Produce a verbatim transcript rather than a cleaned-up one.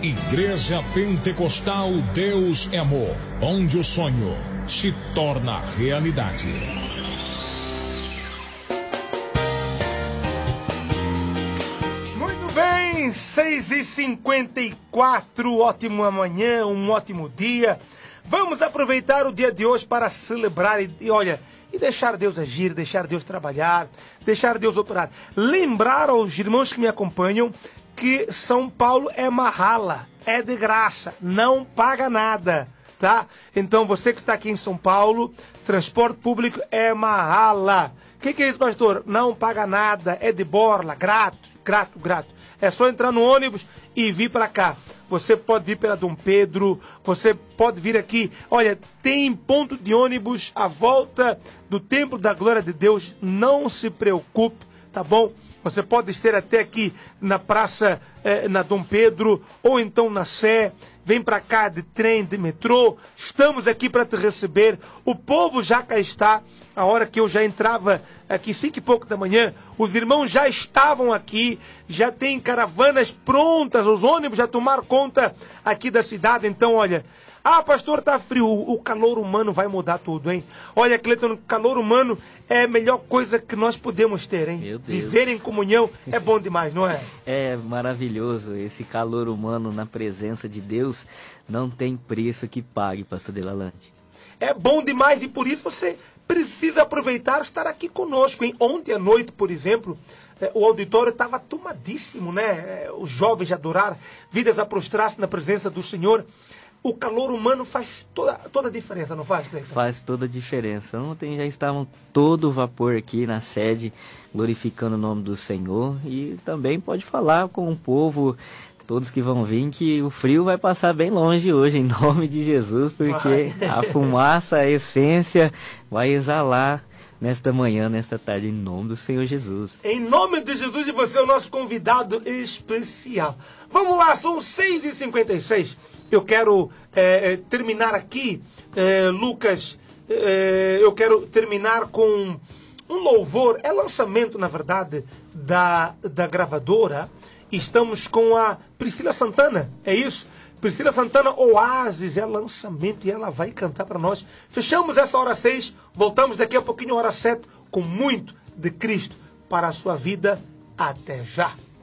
Igreja Pentecostal Deus é Amor, onde o sonho se torna realidade. Muito bem, seis e cinquenta e quatro, ótimo amanhã, um ótimo dia. Vamos aproveitar o dia de hoje para celebrar e, e olha, e deixar Deus agir, deixar Deus trabalhar, deixar Deus operar. Lembrar aos irmãos que me acompanham que São Paulo é mahala, é de graça, não paga nada, tá? Então você que está aqui em São Paulo, transporte público é mahala. O que, que é isso, pastor? Não paga nada, é de borla, grato, grato, grato. É só entrar no ônibus e vir para cá. Você pode vir pela Dom Pedro, você pode vir aqui. Olha, tem ponto de ônibus à volta do Templo da Glória de Deus. Não se preocupe, tá bom? Você pode estar até aqui na praça, eh, na Dom Pedro, ou então na Sé. Vem para cá de trem, de metrô. Estamos aqui para te receber. O povo já cá está. A hora que eu já entrava aqui, cinco e pouco da manhã, os irmãos já estavam aqui. Já tem caravanas prontas. Os ônibus já tomaram conta aqui da cidade. Então, olha... Ah, pastor, tá frio. O calor humano vai mudar tudo, hein? Olha, Cleiton, o calor humano é a melhor coisa que nós podemos ter, hein? Meu Deus. Viver em comunhão é bom demais, não é? É maravilhoso. Esse calor humano na presença de Deus não tem preço que pague, pastor Delalande. É bom demais e por isso você precisa aproveitar estar aqui conosco, hein? Ontem à noite, por exemplo, o auditório estava tomadíssimo, né? Os jovens adoraram, vidas a prostrar-se na presença do Senhor. O calor humano faz toda, toda a diferença, não faz, Cleiton? Faz toda a diferença. Ontem já estavam todo vapor aqui na sede, glorificando o nome do Senhor. E também pode falar com o povo, todos que vão vir, que o frio vai passar bem longe hoje, em nome de Jesus, porque vai. A fumaça, a essência vai exalar nesta manhã, nesta tarde, em nome do Senhor Jesus. Em nome de Jesus, e você é o nosso convidado especial. Vamos lá, são seis e cinquenta e seis. Eu quero é, terminar aqui, é, Lucas, é, eu quero terminar com um louvor, é lançamento, na verdade, da, da gravadora. Estamos com a Priscila Santana, é isso? Priscila Santana, Oásis, é lançamento e ela vai cantar para nós. Fechamos essa hora seis, voltamos daqui a pouquinho, hora sete, com muito de Cristo para a sua vida. Até já!